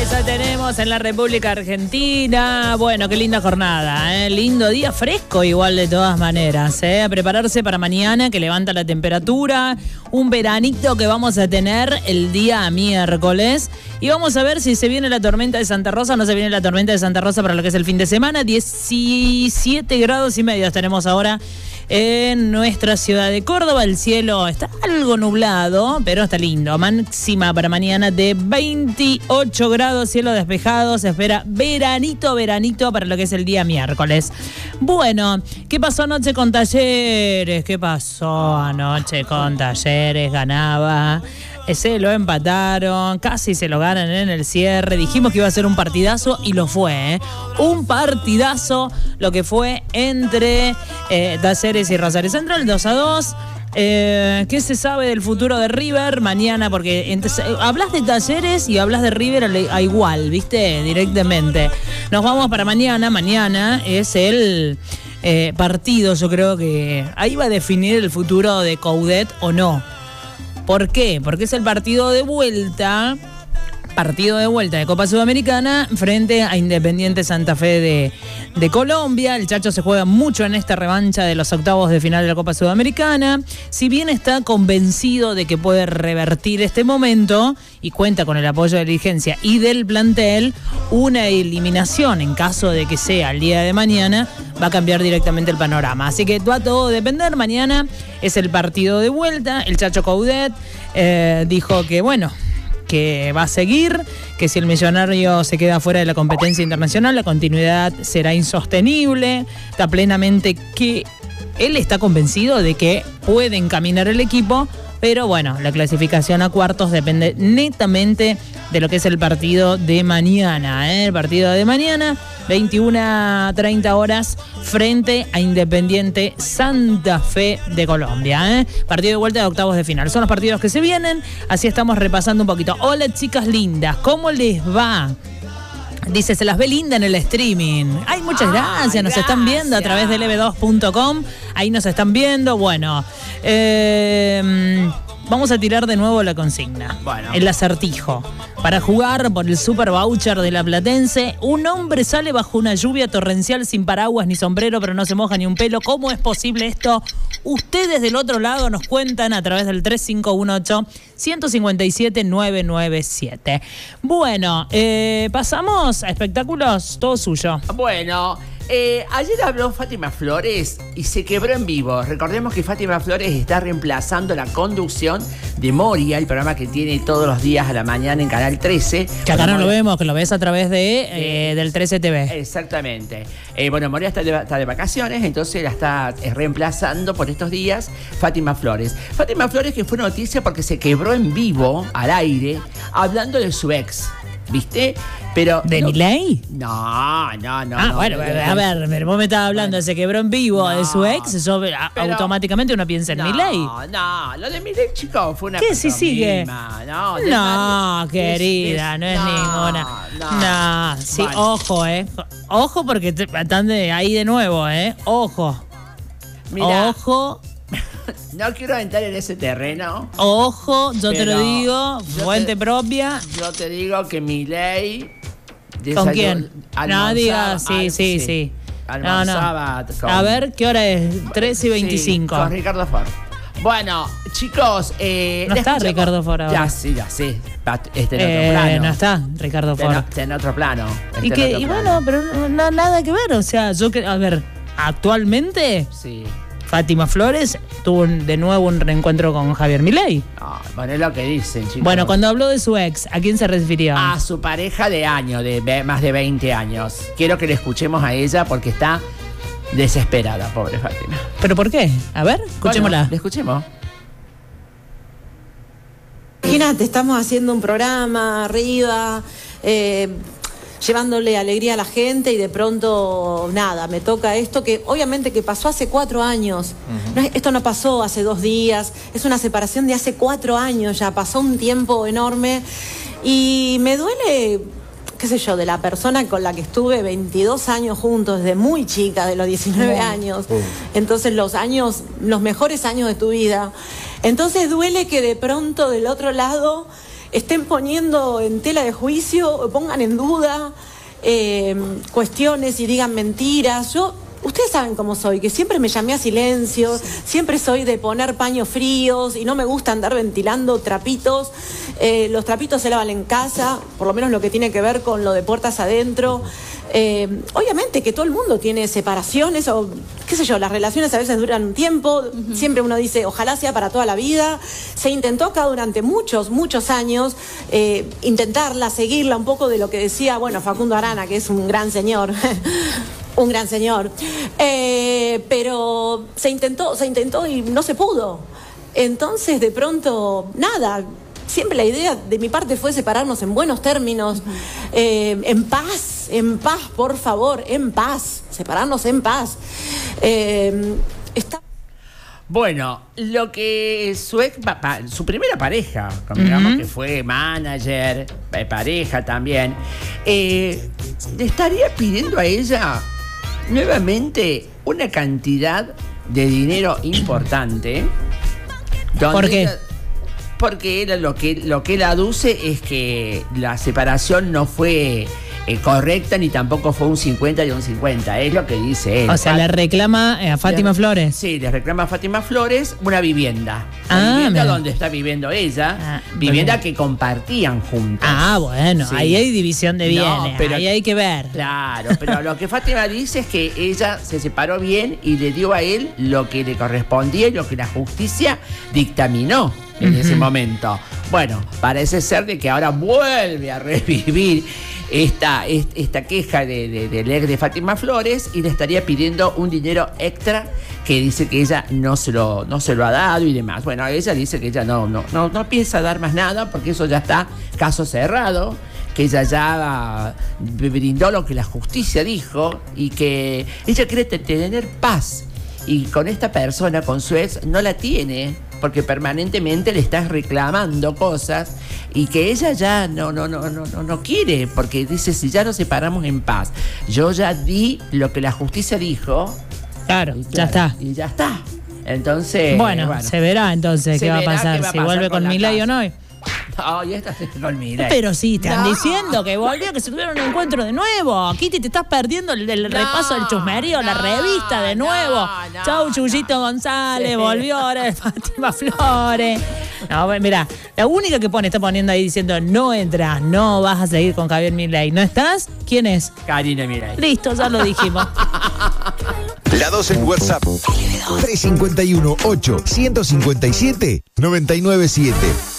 Eso tenemos en la República Argentina. Bueno, qué linda jornada, ¿eh? Lindo día, fresco igual de todas maneras, ¿eh? A prepararse para mañana, que levanta la temperatura. Un veranito que vamos a tener el día miércoles. Y vamos a ver si se viene la tormenta de Santa Rosa o no se viene la tormenta de Santa Rosa para lo que es el fin de semana. 17 grados y medio tenemos ahora en nuestra ciudad de Córdoba. El cielo está algo nublado, pero está lindo. Máxima para mañana de 28 grados, cielo despejado. Se espera veranito para lo que es el día miércoles. Bueno, ¿qué pasó anoche con Talleres? ¿Qué pasó anoche con Talleres? Ganaba. Se lo empataron, casi se lo ganan en el cierre. Dijimos que iba a ser un partidazo y lo fue, ¿eh? Un partidazo lo que fue entre Talleres y Rosario Central, 2-2. ¿Qué se sabe del futuro de River mañana? Porque hablas de Talleres y hablas de River a igual, ¿viste? Directamente. Nos vamos para mañana. Mañana es el partido, yo creo que ahí va a definir el futuro de Coudet o no. ¿Por qué? Porque es el partido de vuelta de Copa Sudamericana frente a Independiente Santa Fe de Colombia. El Chacho se juega mucho en esta revancha de los octavos de final de la Copa Sudamericana. Si bien está convencido de que puede revertir este momento y cuenta con el apoyo de la dirigencia y del plantel, una eliminación en caso de que sea el día de mañana va a cambiar directamente el panorama. Así que va todo a depender. Mañana es el partido de vuelta. El Chacho Coudet dijo que bueno, que va a seguir, que si el Millonario se queda fuera de la competencia internacional, la continuidad será insostenible. Está plenamente que él está convencido de que puede encaminar el equipo, pero bueno, la clasificación a cuartos depende netamente de lo que es el partido de mañana, ¿eh? El partido de mañana, 21:30 horas, frente a Independiente Santa Fe de Colombia, ¿eh? Partido de vuelta de octavos de final. Son los partidos que se vienen, así estamos repasando un poquito. Hola, chicas lindas, ¿cómo les va? Dice, se las ve linda en el streaming. Ay, muchas gracias. Nos están viendo a través del lb2.com. Ahí nos están viendo. Bueno, vamos a tirar de nuevo la consigna. Bueno. El acertijo. Para jugar por el super voucher de La Platense, un hombre sale bajo una lluvia torrencial sin paraguas ni sombrero, pero no se moja ni un pelo. ¿Cómo es posible esto? Ustedes del otro lado nos cuentan a través del 3518-157-997. Bueno, pasamos a espectáculos, todo suyo. Bueno, ayer habló Fátima Flores y se quebró en vivo. Recordemos que Fátima Flores está reemplazando la conducción de Moria, el programa que tiene todos los días a la mañana en Canal 13. Que acá no lo vemos, que lo ves a través de del 13 TV. Exactamente. Bueno, Moria está de vacaciones, entonces la está reemplazando por estos días Fátima Flores. Fátima Flores, que fue noticia porque se quebró en vivo, al aire, hablando de su ex. ¿Viste? Pero ¿de Milei? No. Bueno, a ver, vos me estabas hablando, se quebró en vivo de su ex, eso automáticamente uno piensa en Milei. No, lo de Milei, chicos, fue una ¿qué? Sí, sigue. No, querida, no es ninguna. No, sí, vale. Ojo porque están ahí de nuevo, ojo. Mirá. Ojo. No quiero entrar en ese terreno. Ojo, yo te lo digo, fuente propia. Yo te digo que Milei... ¿Con quién? No digas, sí. Almorzaba. No. A ver, ¿qué hora es? 13:25. Sí, con Ricardo Ford. Bueno, chicos... no está Ricardo Ford ahora. Ya sí. Está en otro plano. No está Ricardo Ford. Está en otro plano. Y bueno, pero no, nada que ver. O sea, a ver, actualmente... Sí. Fátima Flores tuvo de nuevo un reencuentro con Javier Milei. Bueno, es lo que dicen, chicos. Bueno, cuando habló de su ex, ¿a quién se refirió? A su pareja de años, de más de 20 años. Quiero que le escuchemos a ella porque está desesperada, pobre Fátima. ¿Pero por qué? A ver, escuchémosla. Bueno, le escuchemos. Imagínate, estamos haciendo un programa arriba, llevándole alegría a la gente y de pronto, nada, me toca esto que obviamente que pasó hace 4 años. Esto no pasó hace 2 días, es una separación de hace 4 años ya, pasó un tiempo enorme y me duele, qué sé yo, de la persona con la que estuve 22 años juntos, desde muy chica, de los 19 años. Entonces los mejores años de tu vida. Entonces duele que de pronto del otro lado estén poniendo en tela de juicio o pongan en duda cuestiones y digan mentiras. Ustedes saben cómo soy, que siempre me llamé a silencio, siempre soy de poner paños fríos y no me gusta andar ventilando trapitos. Los trapitos se lavan en casa, por lo menos lo que tiene que ver con lo de puertas adentro. Obviamente que todo el mundo tiene separaciones o qué sé yo, las relaciones a veces duran un tiempo, siempre uno dice ojalá sea para toda la vida. Se intentó acá durante muchos años intentarla, seguirla, un poco de lo que decía, Facundo Arana, que es un gran señor. Un gran señor. Pero se intentó y no se pudo. Entonces, de pronto, nada. Siempre la idea de mi parte fue separarnos en buenos términos, en paz, por favor, en paz. Separarnos en paz. Bueno, lo que su primera pareja, digamos que fue manager, pareja también, le estaría pidiendo a ella nuevamente una cantidad de dinero importante. ¿Por qué? Porque lo que él aduce es que la separación no fue correcta ni tampoco fue un 50 y un 50, es lo que dice él. O sea, le reclama a Fátima Flores. Sí, le reclama a Fátima Flores una vivienda. Mira. Donde está viviendo ella, vivienda que compartían juntos. Bueno, sí. Ahí hay división de bienes, pero ahí hay que ver. Claro, pero lo que Fátima dice es que ella se separó bien y le dio a él lo que le correspondía y lo que la justicia dictaminó en ese momento. Bueno, parece ser de que ahora vuelve a revivir esta queja del ex de Fátima Flores y le estaría pidiendo un dinero extra que dice que ella no se lo ha dado y demás. Bueno, ella dice que ella no piensa dar más nada porque eso ya está caso cerrado, que ella ya brindó lo que la justicia dijo y que ella quiere tener paz. Y con esta persona, con su ex, no la tiene, porque permanentemente le estás reclamando cosas y que ella ya no quiere, porque dice, si ya nos separamos en paz, yo ya di lo que la justicia dijo. Claro, ya está. Y ya está. Entonces, bueno, se verá entonces qué va a pasar, si vuelve con Milei o no. No, y esta se con Milei. Pero sí, te están diciendo que volvió, que se tuvieron un encuentro de nuevo. Kitty, te estás perdiendo el repaso del chusmerío, la revista de nuevo. Chau, Chuyito González, volvió ahora Fátima Flores. No, mira, la única que está poniendo ahí diciendo no entras, no vas a seguir con Javier Milei. ¿No estás? ¿Quién es? Karina Milei. Listo, ya lo dijimos. La 2 en WhatsApp. 351-8-157-997.